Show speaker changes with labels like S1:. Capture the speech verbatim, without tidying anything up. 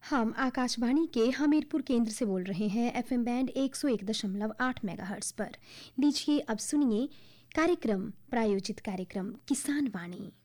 S1: हम आकाशवाणी के हमीरपुर केंद्र से बोल रहे हैं एफएम बैंड एक सौ एक दशमलव आठ मेगाहर्ट्ज पर। लीजिए अब सुनिए कार्यक्रम प्रायोजित कार्यक्रम किसान वाणी।